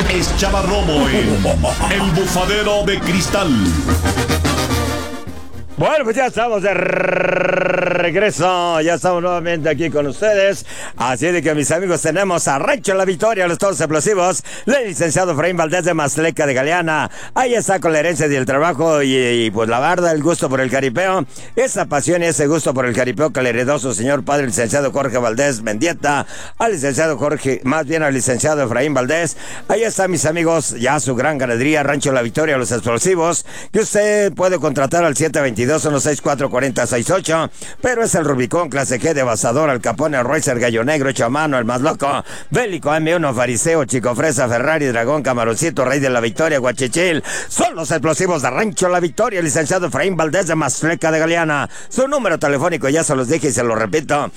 es Chava Romo en El Bufadero de Cristal. Bueno, pues ya estamos de regreso, ya estamos nuevamente aquí con ustedes, así de que mis amigos tenemos a Rancho La Victoria, los toros explosivos, el licenciado Efraín Valdés de Masleca de Galeana, ahí está con la herencia y el trabajo y pues la verdad, el gusto por el jaripeo, esa pasión y ese gusto por el jaripeo que le heredó su señor padre, el licenciado Jorge Valdés Mendieta, al licenciado al licenciado Efraín Valdés, ahí está mis amigos, ya su gran ganadería, Rancho La Victoria, los explosivos, que usted puede contratar al 722-164-4068, pero es el Rubicón clase G de Basador, Al Capone, Reiser, Gallo Negro, hecho a mano, el más loco, Bélico, M1, Fariseo, Chico Fresa, Ferrari, Dragón, Camaroncito, Rey de la Victoria, Guachichil, son los explosivos de Rancho La Victoria, licenciado Efraín Valdés de Masleca de Galeana, su número telefónico ya se los dije y se lo repito,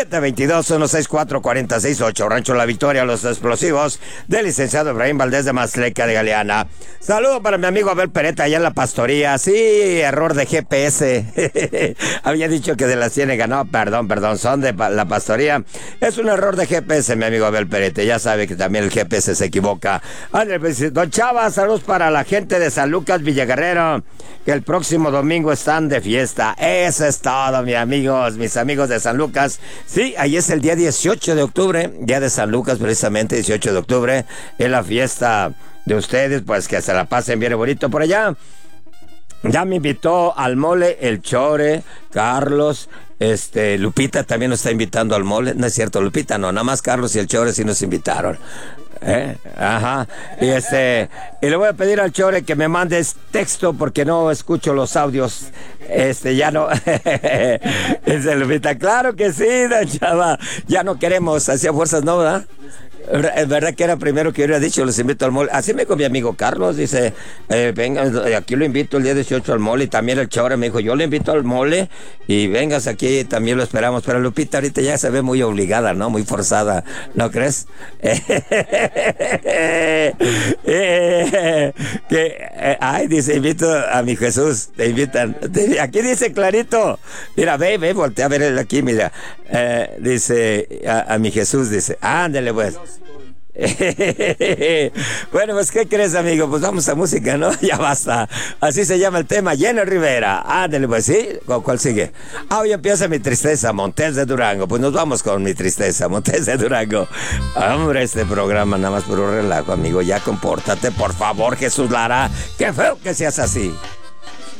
722-164-4068, Rancho La Victoria, los explosivos del licenciado Efraín Valdés de Masleca de Galeana. Saludo para mi amigo Abel Pereta allá en la pastoría, sí, error de GPS, había dicho que de la Ciénega, no, perdón, son de la pastoría, es un error de GPS, mi amigo Abel Perete, ya sabe que también el GPS se equivoca. Don Chava, saludos para la gente de San Lucas Villaguerrero, que el próximo domingo están de fiesta, eso es todo, mis amigos de San Lucas, sí, ahí es el día 18 de octubre, día de San Lucas precisamente, 18 de octubre, es la fiesta de ustedes, pues que se la pasen bien bonito por allá. Ya me invitó al mole el Chore, Carlos, Lupita también nos está invitando al mole. No es cierto, Lupita no, nada más Carlos y el Chore sí nos invitaron. Ajá. Y le voy a pedir al Chore que me mandes texto porque no escucho los audios. Ya no. Lupita, claro que sí, don Chava. Ya no queremos, hacía fuerzas, ¿no, verdad? Es verdad que era primero que yo hubiera dicho, los invito al mole. Así me dijo mi amigo Carlos, dice, venga, aquí lo invito el día 18 al mole, y también el Chore me dijo, yo le invito al mole, y vengas aquí, también lo esperamos. Pero Lupita ahorita ya se ve muy obligada, ¿no? Muy forzada, ¿no crees? Dice, invito a mi Jesús, te invitan. Aquí dice clarito, mira, ve, voltea a ver él aquí, mira. Dice, a mi Jesús, dice, ándale pues. Bueno, pues ¿qué crees, amigo? Pues vamos a música, ¿no? Ya basta. Así se llama el tema, Jenny Rivera. Ándale, pues, ¿sí? ¿Cuál sigue? Hoy empieza Mi Tristeza, Montes de Durango. Pues nos vamos con Mi Tristeza, Montes de Durango. Hombre, este programa nada más por un relajo, amigo. Ya compórtate, por favor, Jesús Lara. Qué feo que seas así.